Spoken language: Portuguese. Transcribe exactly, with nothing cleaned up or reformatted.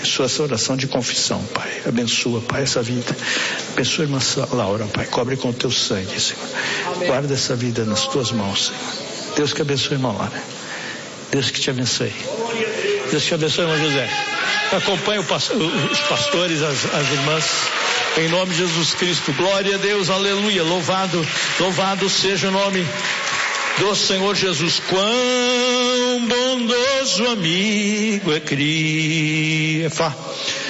Sua oração de confissão, Pai. Abençoa, Pai, essa vida. Abençoa a irmã Laura, Pai. Cobre com o teu sangue, Senhor. Amém. Guarda essa vida nas tuas mãos, Senhor. Deus que abençoe a irmã Laura. Deus que te abençoe. Deus que te abençoe, irmão José. Acompanhe os pastores, as, as irmãs. Em nome de Jesus Cristo. Glória a Deus, aleluia. Louvado, louvado seja o nome do Senhor Jesus. Quão bondoso amigo é Cristo.